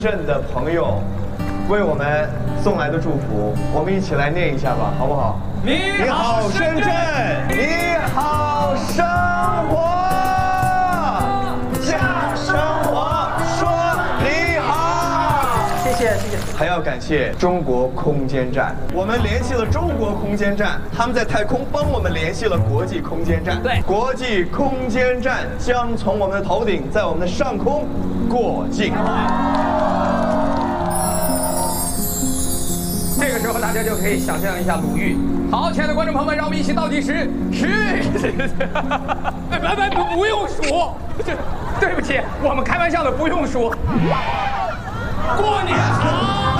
镇的朋友为我们送来的祝福，我们一起来念一下吧，好不好？你好深圳，你好生活，向生活说你好。 谢谢谢谢。 还要感谢中国空间站，我们联系了中国空间站，他们在太空帮我们联系了国际空间站。 对， 国际空间站将从我们的头顶，在我们的上空过境。 这个时候大家就可以想象一下鲁豫。好，亲爱的观众朋友们，让我们一起倒计时10。不用数，对不起，我们开玩笑的，不用数。过年好，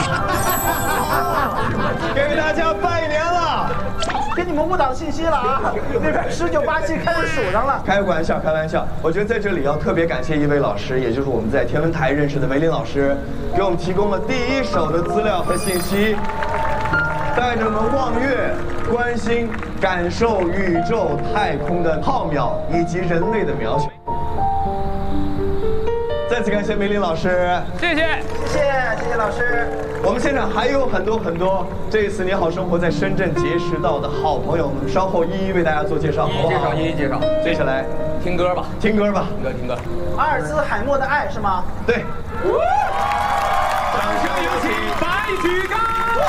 给大家拜年了。 给你们误导信息了啊！那边19、87开始数上了。 开个玩笑，开玩笑。我觉得在这里要特别感谢一位老师，也就是我们在天文台认识的梅林老师，给我们提供了第一手的资料和信息，带着我们望月、关心、感受宇宙、太空的浩渺以及人类的渺小。再次感谢梅林老师， 谢谢， 谢谢老师。 我们现场还有很多这一次你好生活在深圳结识到的好朋友们，稍后一一为大家做介绍，好不好？ 一一介绍。 接下来听歌吧， 听歌吧， 听歌。 阿尔兹海默的爱是吗？ 对。 掌声有请白举纲。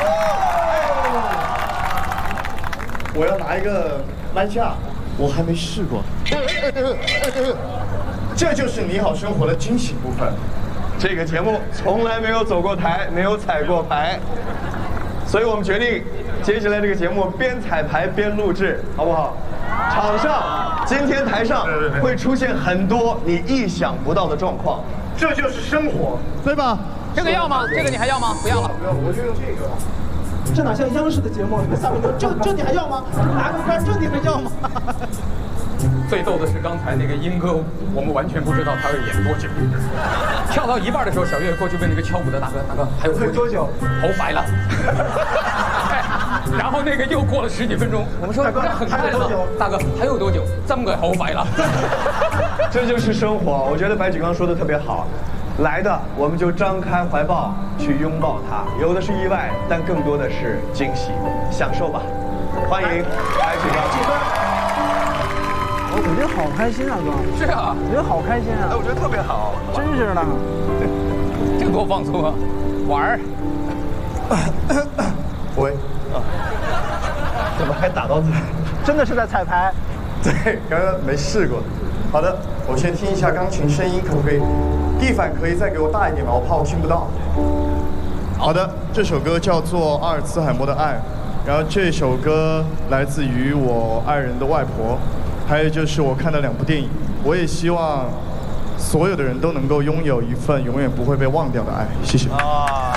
我要拿一个篮下，我还没试过。这就是你好生活的惊喜部分。 这个节目从来没有走过台，没有彩过排，所以我们决定接下来这个节目边彩排边录制，好不好？场上今天台上会出现很多你意想不到的状况， 这就是生活，对吧？ 这个要吗？这个你还要吗？不要了。 不要，我就用这个。 这哪像央视的节目？这你还要吗？拿个杆，这你还要吗？ 最逗的是刚才那个英哥，我们完全不知道他会演多久。跳到一半的时候，小岳过去问那个跳舞的大哥：“大哥，还有多久？”头白了。然后那个又过了10几分钟，我们说：“大哥，很快了。”大哥，还有多久？这么个头白了。 这就是生活。我觉得白举纲说的特别好。来的我们就张开怀抱去拥抱它，有的是意外，但更多的是惊喜，享受吧。欢迎白举纲。 我觉得好开心啊，哥！ 是啊， 我觉得好开心啊！ 我觉得特别好， 真是的。 这多放松啊，玩儿。 喂， 怎么还打到自己？ 真的是在彩排。 对，刚刚没试过。好的，我先听一下钢琴声音，可不可以？地板可以再给我大一点吗？我怕我听不到。好的，这首歌叫做阿尔茨海默的爱，然后这首歌来自于我爱人的外婆。还有就是我看了2部电影，我也希望所有的人都能够拥有一份永远不会被忘掉的爱。谢谢。